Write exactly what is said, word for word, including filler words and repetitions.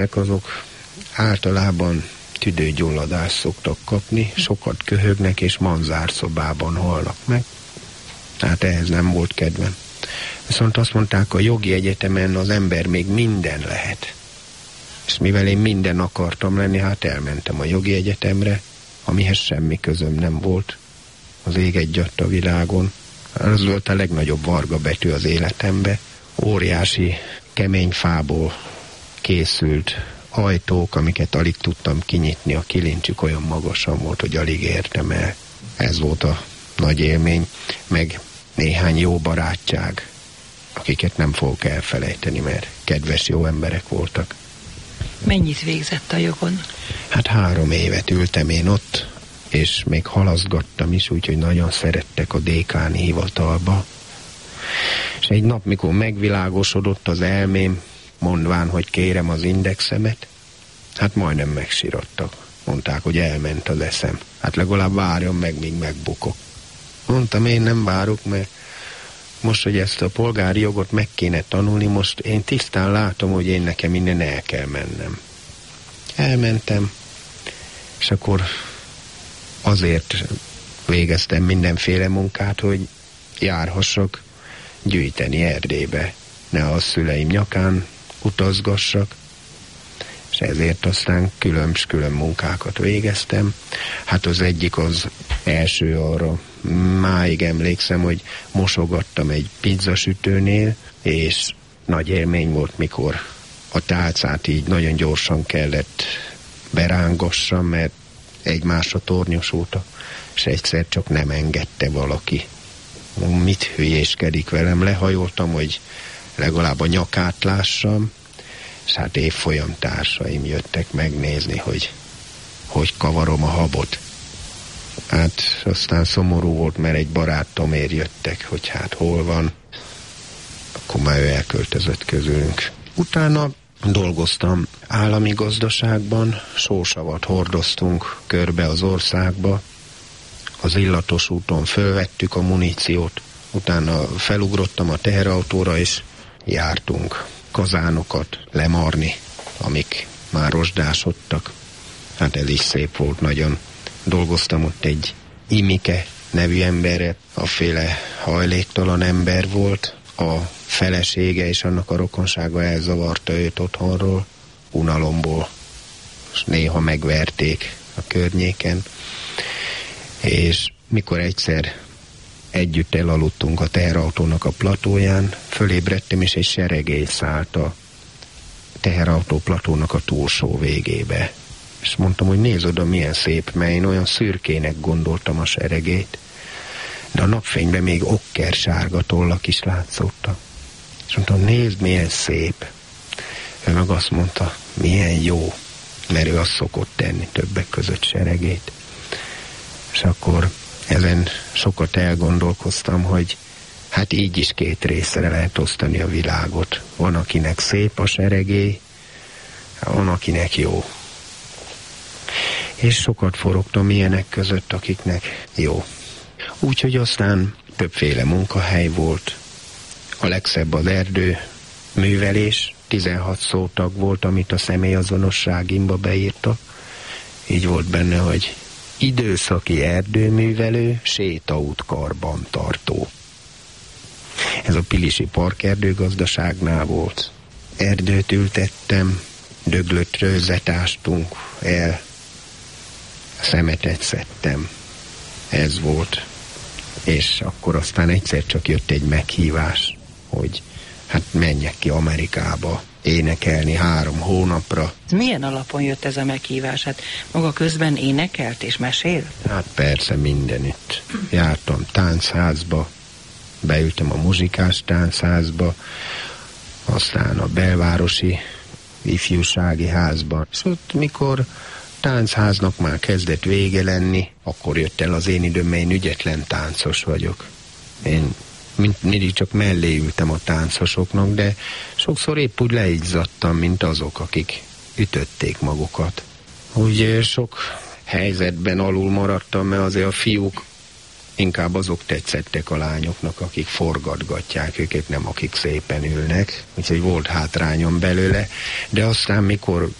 Azok általában tüdőgyulladást szoktak kapni, sokat köhögnek és manzárszobában halnak meg. Tehát ehhez nem volt kedvem. Viszont azt mondták, a jogi egyetemen az ember még minden lehet. És mivel én minden akartam lenni, hát elmentem a jogi egyetemre, amihez semmi közöm nem volt. Az ég egyatt a világon. Az volt a legnagyobb varga betű az életembe. Óriási kemény fából készült ajtók, amiket alig tudtam kinyitni, a kilincsük olyan magasan volt, hogy alig értem el. Ez volt a nagy élmény, meg néhány jó barátság, akiket nem fogok elfelejteni, mert kedves jó emberek voltak. Mennyit végzett a jogon? Hát három évet ültem én ott, és még halaszgattam is, úgyhogy nagyon szerettek a dékáni hivatalba. És egy nap, mikor megvilágosodott az elmém, mondván, hogy kérem az indexemet, hát majdnem megsirattak. Mondták, hogy elment az eszem. Hát legalább várjon meg, míg megbukok. Mondtam, én nem várok, mert most, hogy ezt a polgári jogot meg kéne tanulni, most én tisztán látom, hogy én nekem innen el kell mennem. Elmentem, és akkor azért végeztem mindenféle munkát, hogy járhassak gyűjteni Erdélybe, ne a szüleim nyakán utazgassak, és ezért aztán külön-külön munkákat végeztem. Hát az egyik az első arra, máig emlékszem, hogy mosogattam egy pizzasütőnél, és nagy élmény volt, mikor a tálcát így nagyon gyorsan kellett berángassam, mert egymásra tornyosultak, és egyszer csak nem engedte valaki. Mit hülyéskedik velem? Lehajoltam, hogy legalább a nyakát lássam, és hát évfolyam társaim jöttek megnézni, hogy hogy kavarom a habot. Hát aztán szomorú volt, mert egy barátomért jöttek, hogy hát hol van. Akkor már ő elköltözött közülünk. Utána dolgoztam állami gazdaságban, sósavat hordoztunk körbe az országba. Az Illatos úton fölvettük a muníciót, utána felugrottam a teherautóra, és jártunk kazánokat lemarni, amik már rozsdásodtak. Hát ez is szép volt nagyon. Dolgoztam ott egy Imike nevű emberre, aféle hajléktalan ember volt. A felesége és annak a rokonsága elzavarta őt otthonról, unalomból, és néha megverték a környéken. És mikor egyszer együtt elaludtunk a teherautónak a platóján, fölébredtem, és egy seregély szállt a teherautó platónak a túlsó végébe. És mondtam, hogy nézd oda, milyen szép, mert én olyan szürkének gondoltam a seregét, de a napfényben még okker-sárga tollak is látszottak. És mondtam, nézd, milyen szép. Ő meg azt mondta, milyen jó, mert ő azt szokott tenni, többek között seregét. És akkor ezen sokat elgondolkoztam, hogy hát így is két részre lehet osztani a világot. Van, akinek szép a seregély, van, akinek jó. És sokat forogtam ilyenek között, akiknek jó. Úgyhogy aztán többféle munkahely volt. A legszebb az erdő művelés, tizenhat szótag volt, amit a személyazonosságimba beírtak. Így volt benne, hogy időszaki erdőművelő, sétaút karbantartó. Ez a Pilisi Park erdőgazdaságnál volt. Erdőt ültettem, döglött rőzet ástunk el, szemetet szedtem. Ez volt. És akkor aztán egyszer csak jött egy meghívás, hogy hát menjek ki Amerikába énekelni három hónapra. Milyen alapon jött ez a meghívás? Hát maga közben énekelt és mesélt? Hát persze, mindenütt. Jártam táncházba, beültem a muzsikás táncházba, aztán a belvárosi ifjúsági házban. És ott, mikor táncháznak már kezdett vége lenni, akkor jött el az én időm, mert én ügyetlen táncos vagyok. Én mint mindig csak mellé ültem a táncosoknak, de sokszor épp úgy leizzadtam, mint azok, akik ütötték magukat. Úgy sok helyzetben alul maradtam, mert azért a fiúk inkább azok tetszettek a lányoknak, akik forgatgatják őket, nem akik szépen ülnek, úgyhogy volt hátrányom belőle, de aztán mikor